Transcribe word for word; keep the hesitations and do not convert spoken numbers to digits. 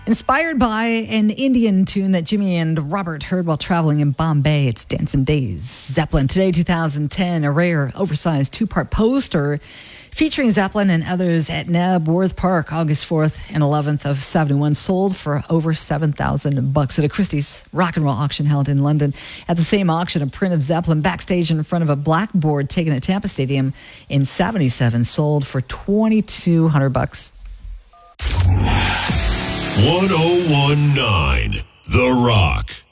Inspired by an Indian tune that Jimmy and Robert heard while traveling in Bombay, it's Dancing Days. Zeppelin. Today, two thousand ten, a rare, oversized two-part poster featuring Zeppelin and others at Knebworth Park, August fourth and eleventh of seventy-one, sold for over seven thousand bucks at a Christie's rock and roll auction held in London. At the same auction, a print of Zeppelin backstage in front of a blackboard taken at Tampa Stadium in seventy-seven sold for twenty-two hundred bucks. one oh one point nine The Rock.